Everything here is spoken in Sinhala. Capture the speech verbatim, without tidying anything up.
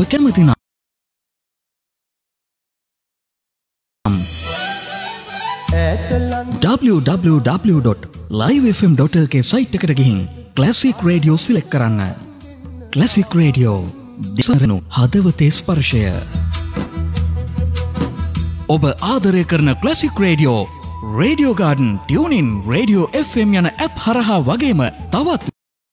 කැමති නම් w w w dot live f m dot l k site එකට ගිහින් ක්ලාසික් රේඩියෝ සිලෙක්ට් කරන්න. ක්ලාසික් රේඩියෝ දිසරණු හදවතේ ස්පර්ශය. ඔබ ආදරය කරන classic radio, radio garden, tune ඉන්, රේඩියෝ එෆ් එම් යන ඇප් හරහා වගේම තවත්